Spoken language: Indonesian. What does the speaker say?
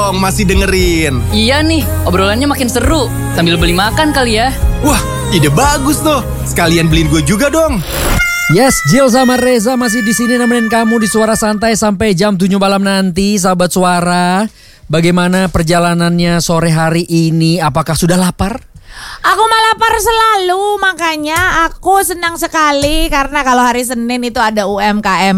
dong, masih dengerin. Iya nih, obrolannya makin seru. Sambil beli makan kali ya. Wah, ide bagus tuh. Sekalian beliin gue juga dong. Yes, Jill sama Reza masih di sini nemenin kamu di Suara Santai sampai jam 7 malam nanti, sahabat Suara. Bagaimana perjalanannya sore hari ini? Apakah sudah lapar? Aku mah lapar selalu, makanya aku senang sekali karena kalau hari Senin itu ada UMKM